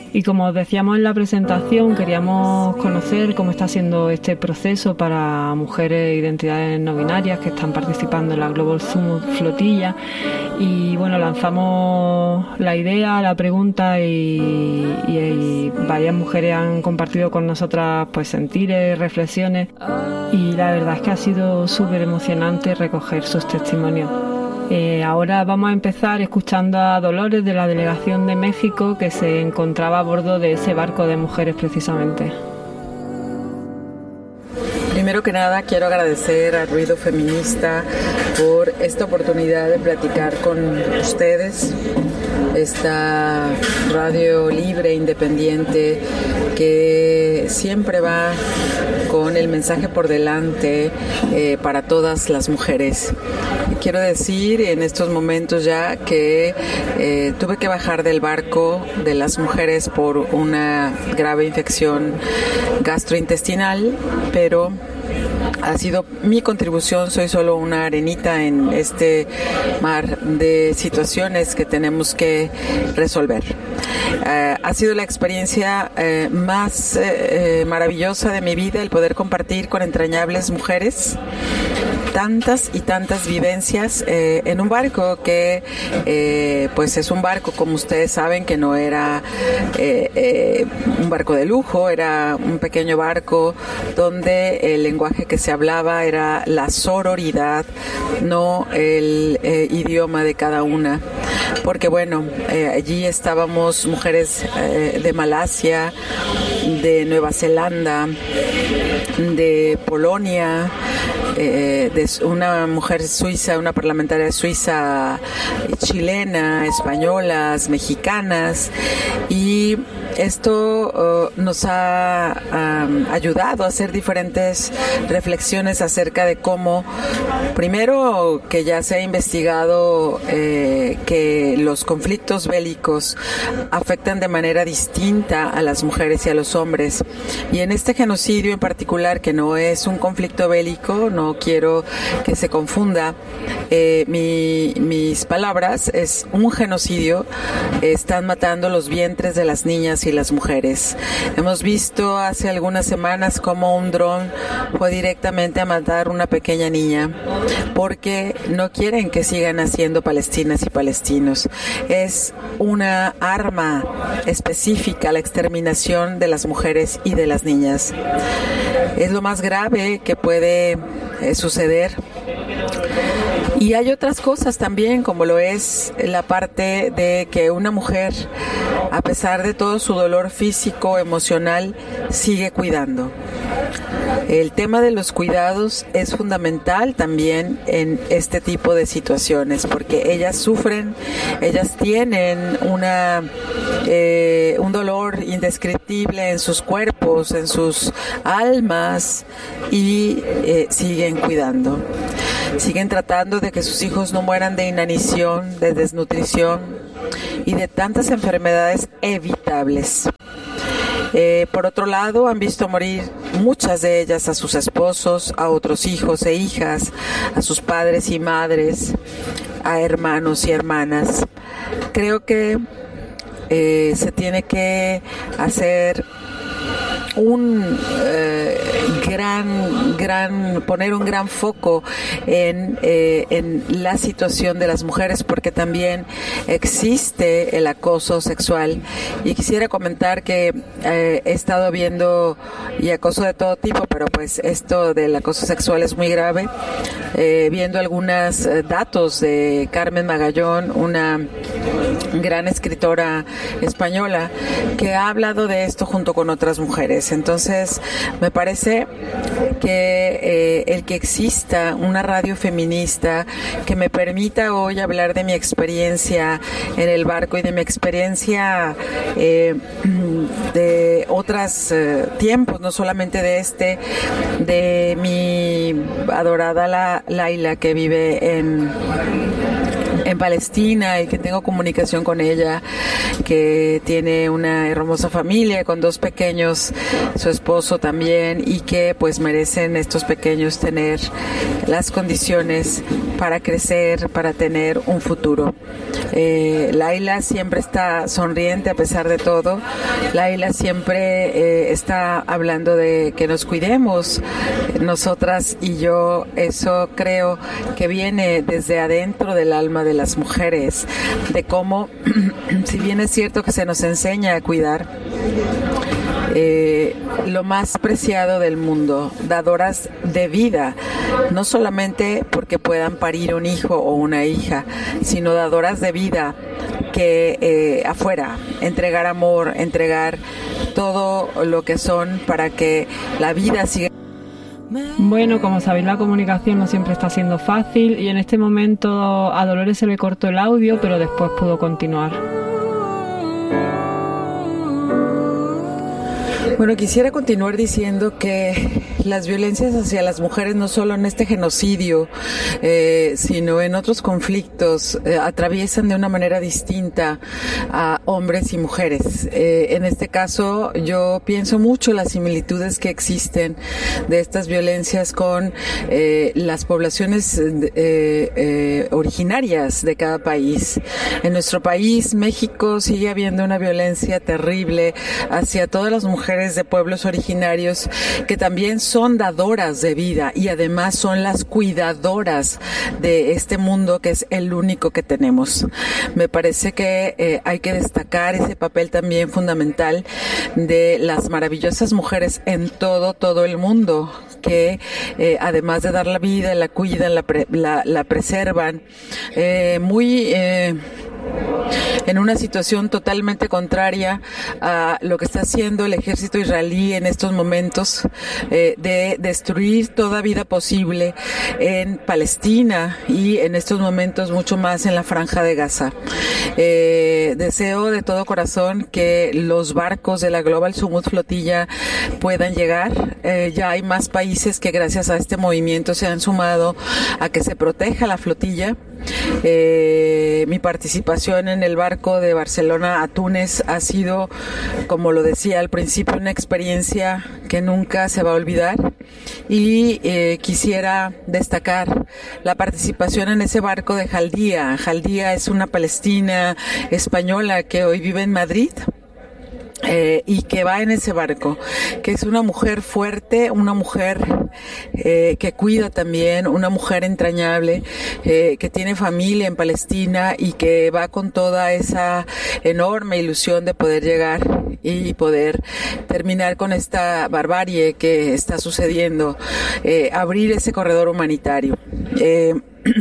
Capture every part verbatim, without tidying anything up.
Y como os decíamos en la presentación, queríamos conocer cómo está siendo este proceso para mujeres e identidades no binarias que están participando en la Global Summit Flotilla. Y bueno, lanzamos la idea, la pregunta y, y, y varias mujeres han compartido con nosotras pues sentires, reflexiones, y la verdad es que ha sido súper emocionante recoger sus testimonios. Eh, ahora vamos a empezar escuchando a Dolores de la Delegación de México, que se encontraba a bordo de ese barco de mujeres precisamente. Primero que nada quiero agradecer a Ruido Feminista por esta oportunidad de platicar con ustedes, esta radio libre, independiente, que siempre va con el mensaje por delante eh, para todas las mujeres. Quiero decir en estos momentos ya que eh, tuve que bajar del barco de las mujeres por una grave infección gastrointestinal, pero ha sido mi contribución. Soy solo una arenita en este mar de situaciones que tenemos que resolver. Uh, ha sido la experiencia uh, más uh, maravillosa de mi vida el poder compartir con entrañables mujeres tantas y tantas vivencias eh, en un barco que eh, pues es un barco, como ustedes saben, que no era eh, eh, un barco de lujo, era un pequeño barco donde el lenguaje que se hablaba era la sororidad, no el eh, idioma de cada una, porque bueno, eh, allí estábamos mujeres eh, de Malasia, de Nueva Zelanda, de Polonia, eh, de una mujer suiza, una parlamentaria suiza, chilena, españolas, mexicanas, y esto uh, nos ha um, ayudado a hacer diferentes reflexiones acerca de cómo, primero, que ya se ha investigado eh, que los conflictos bélicos afectan de manera distinta a las mujeres y a los hombres, y en este genocidio en particular, que no es un conflicto bélico, no quiero que se confunda eh, mi, mis palabras, es un genocidio. Están matando los vientres de las niñas y las mujeres. Hemos visto hace algunas semanas cómo un dron fue directamente a matar una pequeña niña porque no quieren que sigan naciendo palestinas y palestinos. Es una arma específica la exterminación de las mujeres y de las niñas. Es lo más grave que puede eh, suceder. Y hay otras cosas también, como lo es la parte de que una mujer, a pesar de todo su dolor físico, emocional, sigue cuidando. El tema de los cuidados es fundamental también en este tipo de situaciones, porque ellas sufren, ellas tienen una eh, un dolor indescriptible en sus cuerpos, en sus almas, y eh, siguen cuidando. Siguen tratando de que sus hijos no mueran de inanición, de desnutrición y de tantas enfermedades evitables. Eh, por otro lado, han visto morir muchas de ellas a sus esposos, a otros hijos e hijas, a sus padres y madres, a hermanos y hermanas. Creo que eh, se tiene que hacer un eh, gran, gran, poner un gran foco en, eh, en la situación de las mujeres, porque también existe el acoso sexual. Y quisiera comentar que eh, he estado viendo y acoso de todo tipo, pero pues esto del acoso sexual es muy grave. Eh, viendo algunos eh, datos de Carmen Magallón, una gran escritora española, que ha hablado de esto junto con otras mujeres. Entonces, me parece que eh, el que exista una radio feminista que me permita hoy hablar de mi experiencia en el barco y de mi experiencia eh, de otros eh, tiempos, no solamente de este, de mi adorada la, Laila, que vive en en Palestina y que tengo comunicación con ella, que tiene una hermosa familia con dos pequeños, su esposo también, y que pues merecen estos pequeños tener las condiciones para crecer, para tener un futuro. Eh, Laila siempre está sonriente a pesar de todo. Laila siempre eh, está hablando de que nos cuidemos, nosotras y yo. Eso creo que viene desde adentro del alma de las mujeres, de cómo, si bien es cierto que se nos enseña a cuidar, Eh, lo más preciado del mundo, dadoras de vida, no solamente porque puedan parir un hijo o una hija, sino dadoras de vida que eh, afuera, entregar amor, entregar todo lo que son para que la vida siga. Bueno, como sabéis, la comunicación no siempre está siendo fácil y en este momento a Dolores se le cortó el audio, pero después pudo continuar. Bueno, quisiera continuar diciendo que las violencias hacia las mujeres, no solo en este genocidio, eh, sino en otros conflictos, eh, atraviesan de una manera distinta a hombres y mujeres. Eh, en este caso, yo pienso mucho las similitudes que existen de estas violencias con eh, las poblaciones eh, eh, originarias de cada país. En nuestro país, México, sigue habiendo una violencia terrible hacia todas las mujeres de pueblos originarios que también son dadoras de vida y además son las cuidadoras de este mundo que es el único que tenemos. Me parece que eh, hay que destacar ese papel también fundamental de las maravillosas mujeres en todo, todo el mundo que eh, además de dar la vida, la cuidan, la, pre, la, la preservan, eh, muy... Eh, en una situación totalmente contraria a lo que está haciendo el ejército israelí en estos momentos, eh, de destruir toda vida posible en Palestina y en estos momentos mucho más en la Franja de Gaza. Eh, deseo de todo corazón que los barcos de la Global Summit Flotilla puedan llegar. Eh, ya hay más países que gracias a este movimiento se han sumado a que se proteja la flotilla. Eh, mi participación en el barco de Barcelona a Túnez ha sido, como lo decía al principio, una experiencia que nunca se va a olvidar y eh, quisiera destacar la participación en ese barco de Jaldía. Jaldía es una palestina española que hoy vive en Madrid. Eh, y que va en ese barco, que es una mujer fuerte, una mujer eh, que cuida también, una mujer entrañable, eh, que tiene familia en Palestina y que va con toda esa enorme ilusión de poder llegar y poder terminar con esta barbarie que está sucediendo, eh, abrir ese corredor humanitario. Eh,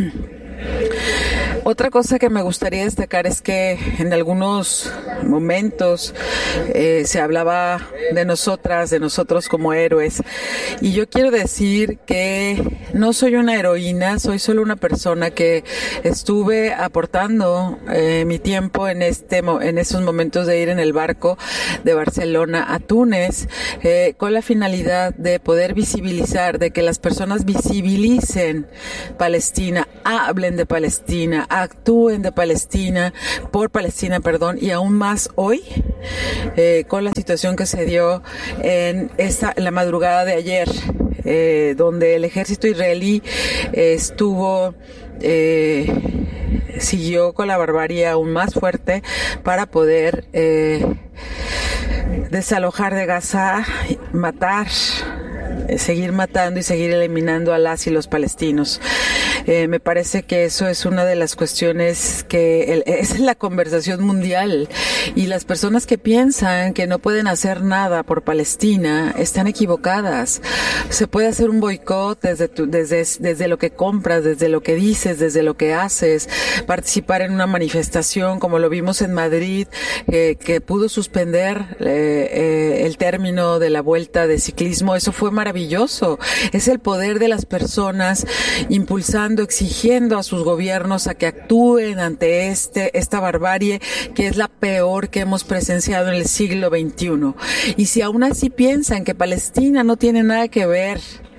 Otra cosa que me gustaría destacar es que en algunos momentos eh, se hablaba de nosotras, de nosotros como héroes, y yo quiero decir que no soy una heroína, soy solo una persona que estuve aportando eh, mi tiempo en este en esos momentos de ir en el barco de Barcelona a Túnez, eh, con la finalidad de poder visibilizar, de que las personas visibilicen Palestina, hablen de Palestina, actúen de Palestina, por Palestina, perdón, y aún más hoy, eh, con la situación que se dio en esta, la madrugada de ayer, eh, donde el ejército israelí eh, estuvo, eh, siguió con la barbarie aún más fuerte para poder eh, desalojar de Gaza, matar, seguir matando y seguir eliminando a las y los palestinos. Eh, me parece que eso es una de las cuestiones que el, es la conversación mundial, y las personas que piensan que no pueden hacer nada por Palestina están equivocadas. Se puede hacer un boicot desde, tu, desde, desde lo que compras, desde lo que dices, desde lo que haces, participar en una manifestación como lo vimos en Madrid, eh, que pudo suspender eh, eh, el término de la vuelta de ciclismo. Eso fue maravilloso. Es el poder de las personas impulsando, exigiendo a sus gobiernos a que actúen ante este esta barbarie que es la peor que hemos presenciado en el siglo veintiuno. Y si aún así piensan que Palestina no tiene nada que ver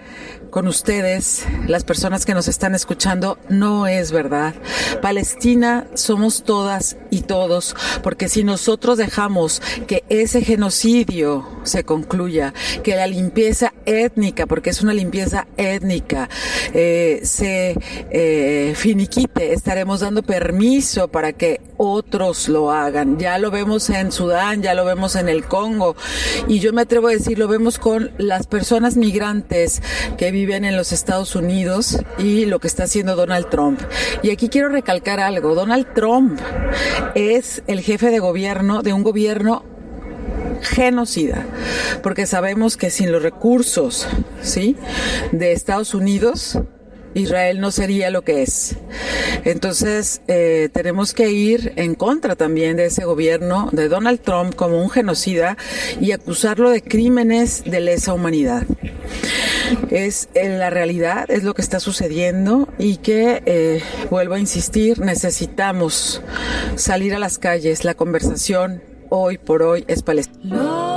con ustedes, las personas que nos están escuchando, no es verdad. Palestina somos todas y todos, porque si nosotros dejamos que ese genocidio se concluya, que la limpieza étnica, porque es una limpieza étnica, eh, se eh, finiquite, estaremos dando permiso para que otros lo hagan. Ya lo vemos en Sudán, ya lo vemos en el Congo, y yo me atrevo a decir, lo vemos con las personas migrantes que viven en los Estados Unidos y lo que está haciendo Donald Trump. Y aquí quiero recalcar algo. Donald Trump es el jefe de gobierno de un gobierno genocida, porque sabemos que sin los recursos, ¿sí?, de Estados Unidos, Israel no sería lo que es. Entonces, eh, tenemos que ir en contra también de ese gobierno de Donald Trump como un genocida y acusarlo de crímenes de lesa humanidad. Es en la realidad, es lo que está sucediendo y que, eh, vuelvo a insistir, necesitamos salir a las calles. La conversación hoy por hoy es palestina.